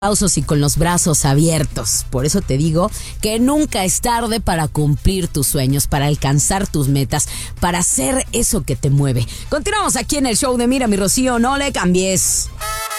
aplausos y con los brazos abiertos. Por eso te digo que nunca es tarde para cumplir tus sueños, para alcanzar tus metas, para hacer eso que te mueve. Continuamos aquí en el show de Mira mi Rocío, no le cambies.